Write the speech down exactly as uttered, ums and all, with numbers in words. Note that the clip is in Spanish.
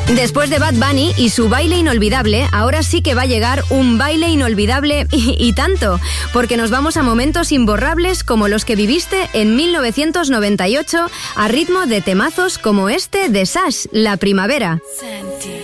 Después de Bad Bunny y su baile inolvidable, ahora sí que va a llegar un baile inolvidable y, y tanto, porque nos vamos a momentos imborrables como los que viviste en mil novecientos noventa y ocho a ritmo de temazos como este de Sash, La Primavera.